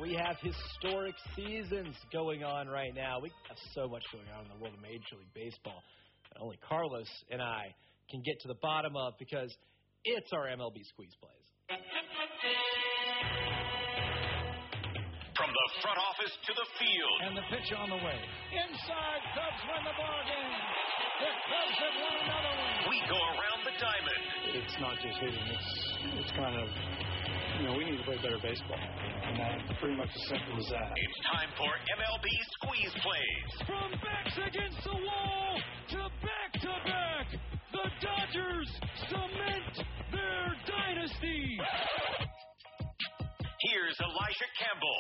We have historic seasons going on right now. We have so much going on in the world of Major League Baseball that only Carlos and I can get to the bottom of because it's our MLB Squeeze Plays. From the front office to the field. And the pitch on the way. Inside, Cubs win the ball game. The Cubs have won another one. We go around the diamond. It's not just hitting. It's kind of, we need to play better baseball. And that's pretty much as simple as that. It's time for MLB Squeeze Plays. From backs against the wall to back, the Dodgers cement their dynasty. Here's Elijah Campbell.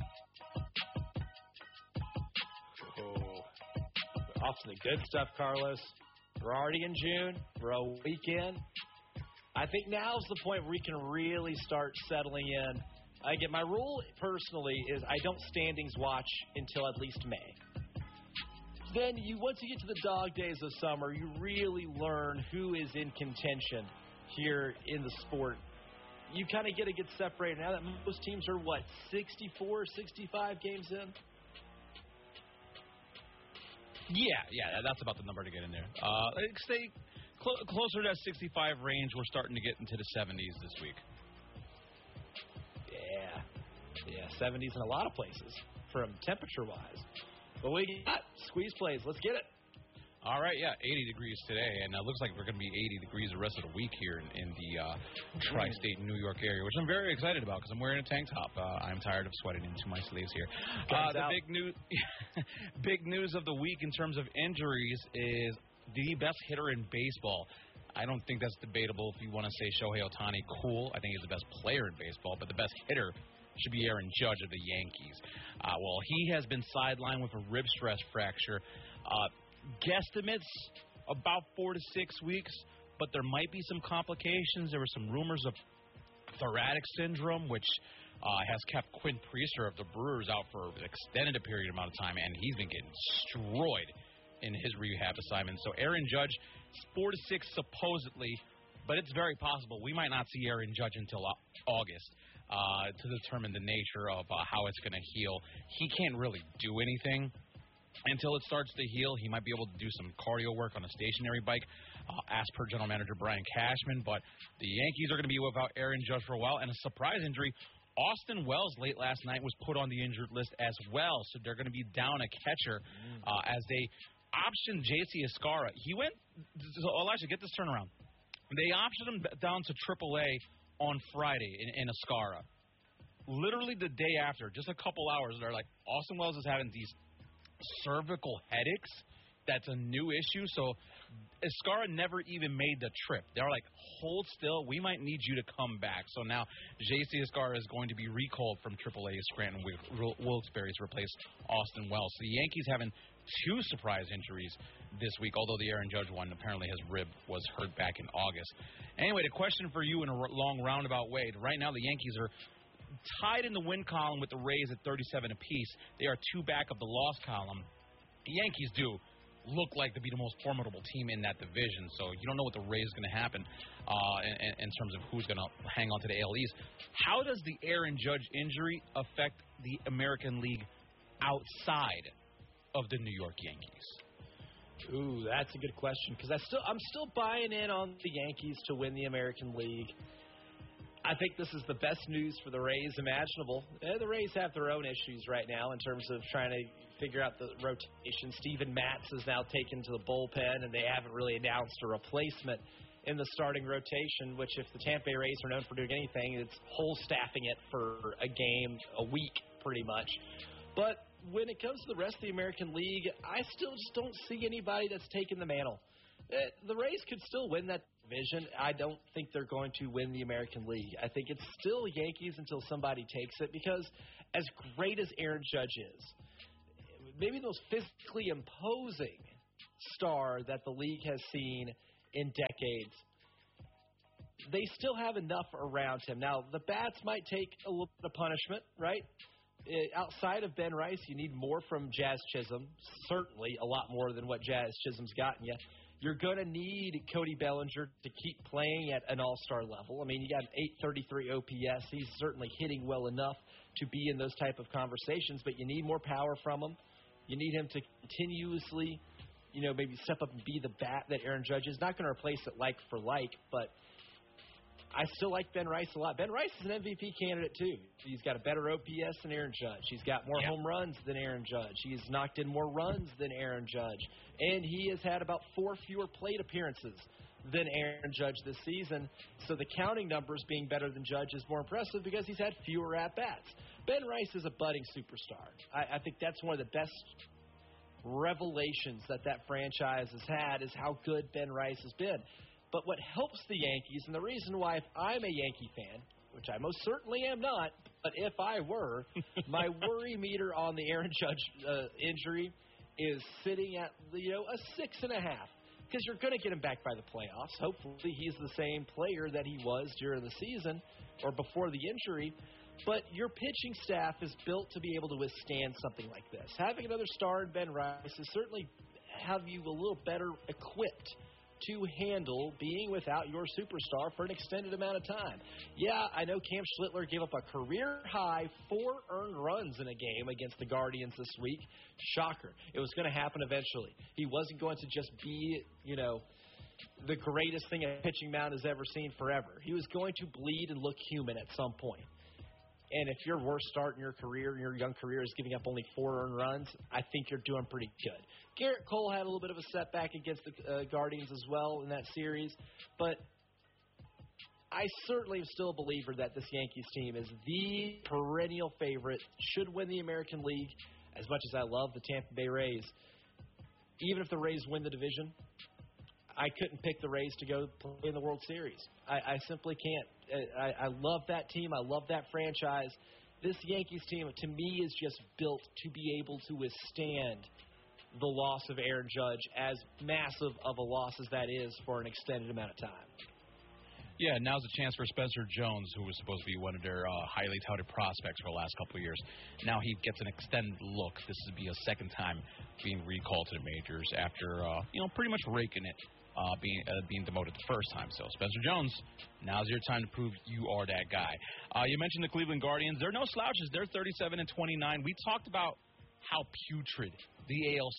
Off to the good stuff, Carlos. We're already in June. We're a weekend. I think now's the point where we can really start settling in. Again, my rule personally is I don't standings watch until at least May. Then once you get to the dog days of summer, you really learn who is in contention here in the sport. You kind of get separated now that most teams are, 64, 65 games in? Yeah, that's about the number to get in there. Stay closer to that 65 range. We're starting to get into the 70s this week. Yeah, 70s in a lot of places from temperature-wise. But we got Squeeze Plays. Let's get it. All right, 80 degrees today, and it looks like we're going to be 80 degrees the rest of the week here in the tri-state New York area, which I'm very excited about because I'm wearing a tank top. I'm tired of sweating into my sleeves here. The big news of the week in terms of injuries is the best hitter in baseball. I don't think that's debatable if you want to say Shohei Ohtani. Cool. I think he's the best player in baseball, but the best hitter should be Aaron Judge of the Yankees. Well, he has been sidelined with a rib stress fracture. Guesstimates about 4 to 6 weeks, but there might be some complications. There were some rumors of thoracic syndrome, which has kept Quinn Priester of the Brewers out for an extended period amount of time, and he's been getting destroyed in his rehab assignment. So Aaron Judge, 4 to 6 supposedly, but it's very possible we might not see Aaron Judge until August to determine the nature of how it's going to heal. He can't really do anything until it starts to heal. He might be able to do some cardio work on a stationary bike, as per General Manager Brian Cashman. But the Yankees are going to be without Aaron Judge for a while. And a surprise injury, Austin Wells late last night was put on the injured list as well. So they're going to be down a catcher as they optioned J.C. Escarra. He went – Elijah, get this turnaround. They optioned him down to AAA on Friday in Escarra. Literally the day after, just a couple hours, they're like, Austin Wells is having these cervical headaches. That's a new issue. So Escarra never even made the trip. They're like, hold still. We might need you to come back. So now J.C. Escarra is going to be recalled from AAA Scranton Wilkes-Barre to replace Austin Wells. So the Yankees having 2 surprise injuries this week, although the Aaron Judge one, apparently his rib was hurt back in August. Anyway, the question for you in a long roundabout way. Right now the Yankees are tied in the win column with the Rays at 37 apiece. They are 2 back of the loss column. The Yankees do look like to be the most formidable team in that division, so you don't know what the Rays is going to happen in terms of who's going to hang on to the AL East. How does the Aaron Judge injury affect the American League outside of the New York Yankees? Ooh, that's a good question because I'm still buying in on the Yankees to win the American League. I think this is the best news for the Rays imaginable. The Rays have their own issues right now in terms of trying to figure out the rotation. Steven Matz is now taken to the bullpen, and they haven't really announced a replacement in the starting rotation, which if the Tampa Bay Rays are known for doing anything, it's whole staffing it for a game a week pretty much. But when it comes to the rest of the American League, I still just don't see anybody that's taken the mantle. The Rays could still win that division. I don't think they're going to win the American League. I think it's still Yankees until somebody takes it because as great as Aaron Judge is, maybe the most physically imposing star that the league has seen in decades, they still have enough around him. Now, the bats might take a little bit of punishment, right? Outside of Ben Rice, you need more from Jazz Chisholm, certainly a lot more than what Jazz Chisholm's gotten you. You're going to need Cody Bellinger to keep playing at an all-star level. I mean, you got an 833 OPS. He's certainly hitting well enough to be in those type of conversations, but you need more power from him. You need him to continuously, maybe step up and be the bat that Aaron Judge is. Not going to replace it like for like, but I still like Ben Rice a lot. Ben Rice is an MVP candidate, too. He's got a better OPS than Aaron Judge. He's got more home runs than Aaron Judge. He's knocked in more runs than Aaron Judge. And he has had about 4 fewer plate appearances than Aaron Judge this season. So the counting numbers being better than Judge is more impressive because he's had fewer at-bats. Ben Rice is a budding superstar. I think that's one of the best revelations that franchise has had is how good Ben Rice has been. But what helps the Yankees, and the reason why if I'm a Yankee fan, which I most certainly am not, but if I were, my worry meter on the Aaron Judge injury is sitting at, a 6.5. Because you're going to get him back by the playoffs. Hopefully he's the same player that he was during the season or before the injury. But your pitching staff is built to be able to withstand something like this. Having another star in Ben Rice is certainly have you a little better equipped to handle being without your superstar for an extended amount of time. Yeah, I know Cam Schlittler gave up a career-high 4 earned runs in a game against the Guardians this week. Shocker. It was going to happen eventually. He wasn't going to just be, the greatest thing a pitching mound has ever seen forever. He was going to bleed and look human at some point. And if your worst start in your career, in your young career, is giving up only 4 earned runs, I think you're doing pretty good. Garrett Cole had a little bit of a setback against the Guardians as well in that series, but I certainly am still a believer that this Yankees team is the perennial favorite, should win the American League. As much as I love the Tampa Bay Rays, even if the Rays win the division, I couldn't pick the Rays to go play in the World Series. I simply can't. I love that team. I love that franchise. This Yankees team, to me, is just built to be able to withstand the loss of Aaron Judge, as massive of a loss as that is, for an extended amount of time. Yeah, now's a chance for Spencer Jones, who was supposed to be one of their highly touted prospects for the last couple of years. Now he gets an extended look. This would be a second time being recalled to the majors after, pretty much raking it, being demoted the first time. So, Spencer Jones, now's your time to prove you are that guy. You mentioned the Cleveland Guardians. They're no slouches. They're 37-29. We talked about how putrid the AL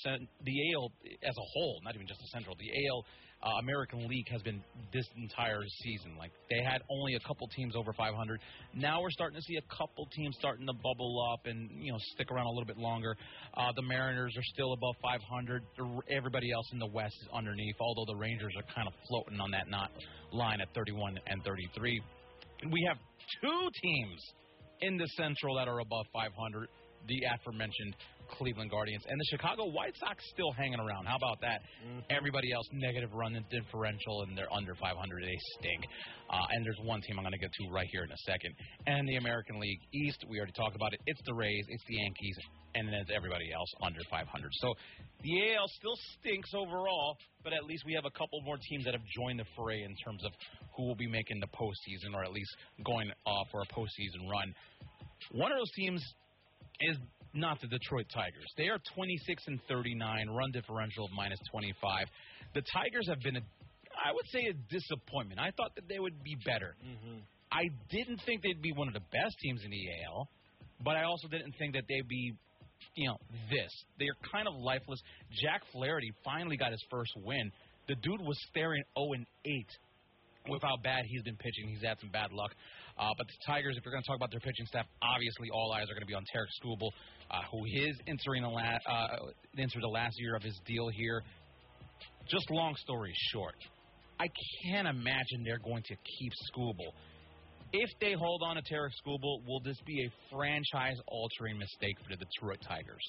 as a whole, not even just the Central, the AL American League has been this entire season. Like, they had only a couple teams over 500. Now we're starting to see a couple teams starting to bubble up and, stick around a little bit longer. The Mariners are still above 500. Everybody else in the West is underneath, although the Rangers are kind of floating on that line at 31 and 33. And we have 2 teams in the Central that are above 500. The aforementioned Cleveland Guardians and the Chicago White Sox still hanging around. How about that? Mm-hmm. Everybody else negative run and differential, and they're under 500. They stink. And there's one team I'm going to get to right here in a second. And the American League East, we already talked about it. It's the Rays, it's the Yankees, and then it's everybody else under 500. So the AL still stinks overall, but at least we have a couple more teams that have joined the fray in terms of who will be making the postseason, or at least going for a postseason run. One of those teams is not the Detroit Tigers. They are 26-39, run differential of -25. The Tigers have been, I would say, a disappointment. I thought that they would be better. Mm-hmm. I didn't think they'd be one of the best teams in the AL, but I also didn't think that they'd be, this. They're kind of lifeless. Jack Flaherty finally got his first win. The dude was staring 0-8 with how bad he's been pitching. He's had some bad luck. But the Tigers, if you're going to talk about their pitching staff, obviously all eyes are going to be on Tarik Skubal, who is entering the last year of his deal here. Just long story short, I can't imagine they're going to keep Skubal. If they hold on to Tarik Skubal, will this be a franchise-altering mistake for the Detroit Tigers?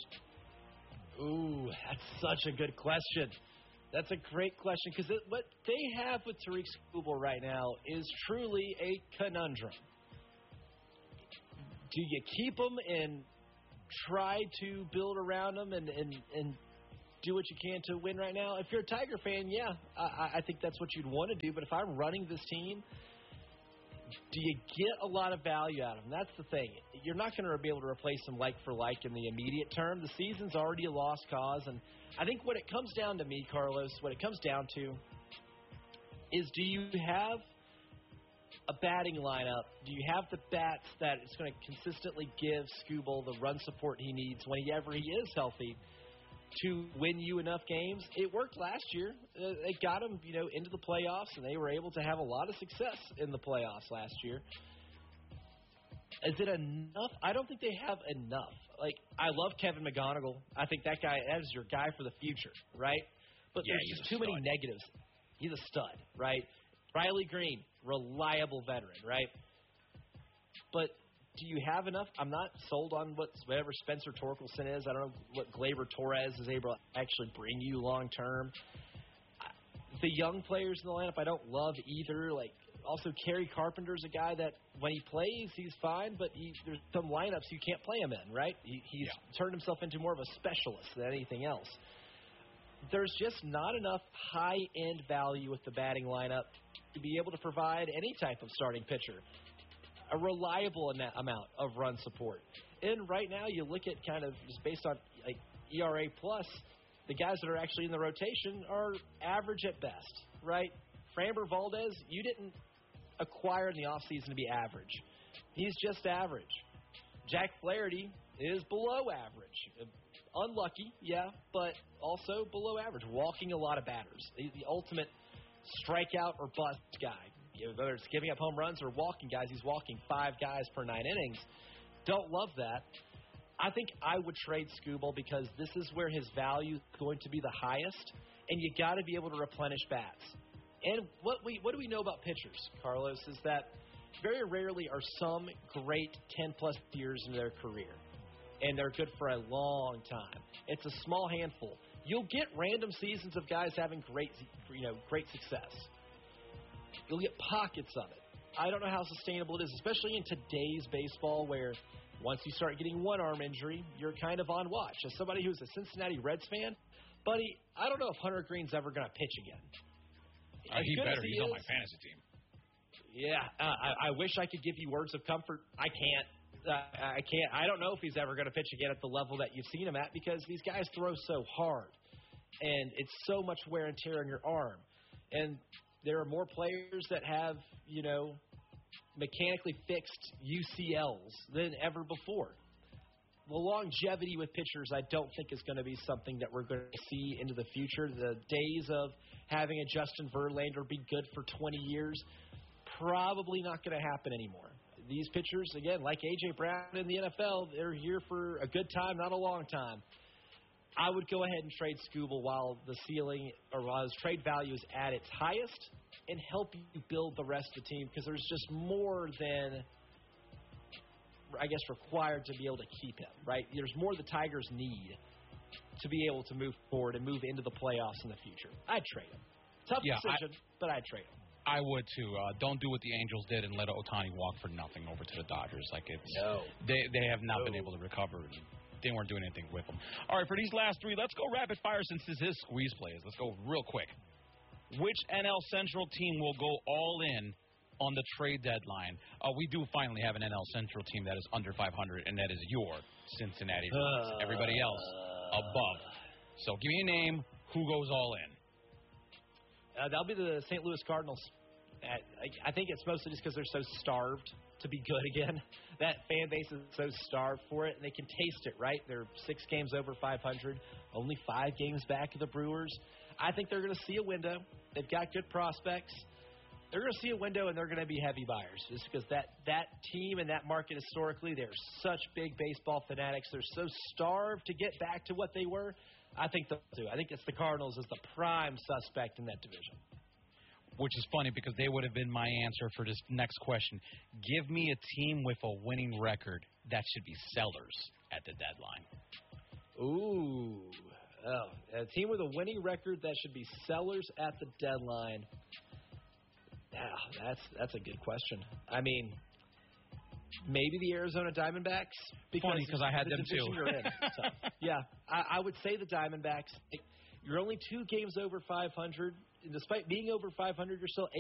Ooh, that's such a good question. That's a great question, because what they have with Tarik Skubal right now is truly a conundrum. Do you keep him and try to build around him and do what you can to win right now? If you're a Tiger fan, yeah, I think that's what you'd want to do. But if I'm running this team, Do you get a lot of value out of him? That's the thing. You're not going to be able to replace him like for like in the immediate term. The season's already a lost cause, and I think what it comes down to me, Carlos, what it comes down to is, do you have a batting lineup? Do you have the bats that it's going to consistently give Skubal the run support he needs whenever he is healthy to win you enough games? It worked last year. It got them, into the playoffs, and they were able to have a lot of success in the playoffs last year. Is it enough? I don't think they have enough. Like, I love Kevin McGonigal. I think that is your guy for the future, right? But Yeah, there's he's just a too many stud. negatives. He's a stud, right? Riley Green, reliable veteran, right? But do you have enough? I'm not sold on whatever Spencer Torkelson is. I don't know what Gleyber Torres is able to actually bring you long term. The young players in the lineup, I don't love either. Like, also, Kerry Carpenter's a guy that when he plays, he's fine, but there's some lineups you can't play him in, right? He's turned himself into more of a specialist than anything else. There's just not enough high-end value with the batting lineup to be able to provide any type of starting pitcher a reliable amount of run support. And right now, you look at kind of just based on like ERA plus, the guys that are actually in the rotation are average at best, right? Framber Valdez, you didn't acquire in the offseason to be average. He's just average. Jack Flaherty is below average. Unlucky, yeah, but also below average, walking a lot of batters. He's the ultimate strikeout or bust guy. Whether it's giving up home runs or walking guys, he's walking 5 guys per 9 innings. Don't love that. I think I would trade Skubal because this is where his value is going to be the highest, and you got to be able to replenish bats. And what do we know about pitchers, Carlos, is that very rarely are some great 10-plus years in their career, and they're good for a long time. It's a small handful. You'll get random seasons of guys having great success. You'll get pockets of it. I don't know how sustainable it is, especially in today's baseball where once you start getting one arm injury, you're kind of on watch. As somebody who's a Cincinnati Reds fan, buddy, I don't know if Hunter Green's ever going to pitch again. He better. He's on my fantasy team. Yeah, I wish I could give you words of comfort. I can't. I can't. I don't know if he's ever going to pitch again at the level that you've seen him at because these guys throw so hard, and it's so much wear and tear on your arm. And there are more players that have, mechanically fixed UCLs than ever before. The longevity with pitchers, I don't think, is going to be something that we're going to see into the future. The days of having a Justin Verlander be good for 20 years, probably not going to happen anymore. These pitchers, again, like A.J. Brown in the NFL, they're here for a good time, not a long time. I would go ahead and trade Skubal while the ceiling or while his trade value is at its highest and help you build the rest of the team because there's just more than, I guess, required to be able to keep him, right? There's more the Tigers need to be able to move forward and move into the playoffs in the future. I'd trade him. Tough decision, but I'd trade him. I would too. Don't do what the Angels did and let Ohtani walk for nothing over to the Dodgers. They have not been able to recover. They weren't doing anything with them. All right, for these last 3, let's go rapid fire since this is squeeze plays. Let's go real quick. Which NL Central team will go all in on the trade deadline? We do finally have an NL Central team that is under 500, and that is your Cincinnati Reds. Everybody else above. So give me a name. Who goes all in? That'll be the St. Louis Cardinals. I think it's mostly just because they're so starved to be good again. That fan base is so starved for it, and they can taste it, right? They're 6 games over 500, only 5 games back of the Brewers. I think they're going to see a window. They've got good prospects. They're going to see a window, and they're going to be heavy buyers just because that team and that market historically, they're such big baseball fanatics. They're so starved to get back to what they were. I think they'll do. I think it's the Cardinals as the prime suspect in that division. Which is funny because they would have been my answer for this next question. Give me a team with a winning record that should be sellers at the deadline. Ooh. A team with a winning record that should be sellers at the deadline. Yeah, that's a good question. I mean, maybe the Arizona Diamondbacks. Funny because I had them too. You're in. So, yeah, I would say the Diamondbacks. You're only 2 games over 500. And despite being over 500, you're still